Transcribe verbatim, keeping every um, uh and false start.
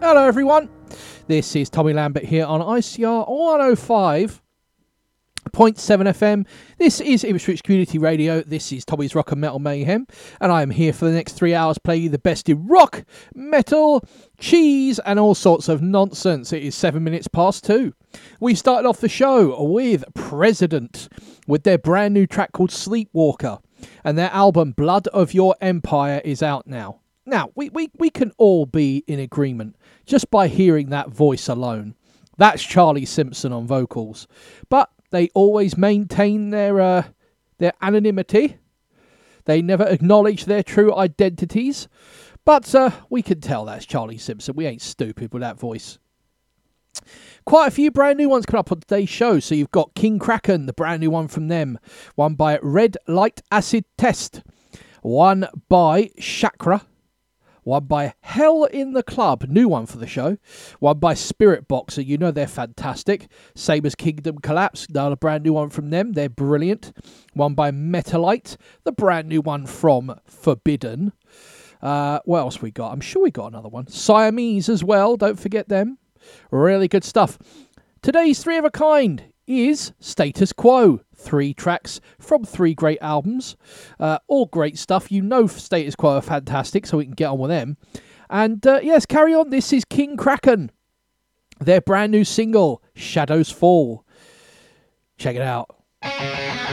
Hello everyone, this is Tommy Lambert here on I C R one oh five point seven F M. This is Ipswich Community Radio. This is Tommy's Rock and Metal Mayhem, and I am here for the next three hours playing you the best in rock, metal, cheese and all sorts of nonsense. It is seven minutes past two. We started off the show with President with their brand new track called Sleepwalker, and their album Blood of Your Empire is out now. Now, we, we, we can all be in agreement just by hearing that voice alone. That's Charlie Simpson on vocals. But they always maintain their uh, their anonymity. They never acknowledge their true identities. But uh, we can tell that's Charlie Simpson. We ain't stupid with that voice. Quite a few brand new ones coming up on today's show. So you've got King Kraken, the brand new one from them. One by Red Light Acid Test. One by Chakra. One by Hell in the Club, new one for the show. One by Spirit Boxer, you know they're fantastic. Same as Kingdom Collapse, another brand new one from them, they're brilliant. One by Metalite, the brand new one from Forbidden. Uh, what else we got? I'm sure we got another one. Siamese as well, don't forget them. Really good stuff. Today's Three of a Kind is Status Quo. Three tracks from three great albums. Uh, all great stuff. You know Status Quo are fantastic, so we can get on with them. And uh, yes, carry on. This is King Kraken. Their brand new single, Shadows Fall. Check it out.